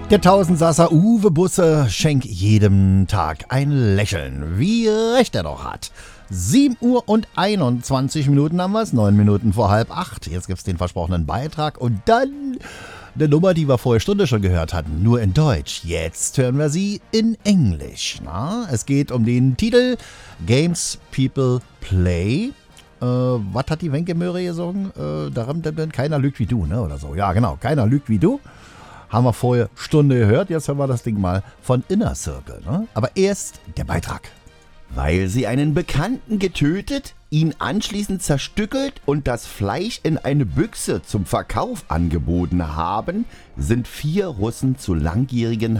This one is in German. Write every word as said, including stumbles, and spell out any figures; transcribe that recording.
Der Tausendsasser Uwe Busse schenkt jedem Tag ein Lächeln, wie recht er doch hat. sieben Uhr und einundzwanzig Minuten haben wir es, neun Minuten vor halb acht. Jetzt gibt's den versprochenen Beitrag und dann eine Nummer, die wir vorher Stunde schon gehört hatten, nur in Deutsch. Jetzt hören wir sie in Englisch. Na? Es geht um den Titel Games People Play. Äh, was hat die Wenke Möhre gesungen? Äh, daran, keiner lügt wie du, ne? Oder so. Ja, genau, keiner lügt wie du. Haben wir vorher Stunde gehört, jetzt hören wir das Ding mal von Inner Circle. Ne? Aber erst der Beitrag. Weil sie einen Bekannten getötet, ihn anschließend zerstückelt und das Fleisch in eine Büchse zum Verkauf angeboten haben, sind vier Russen zu langjährigen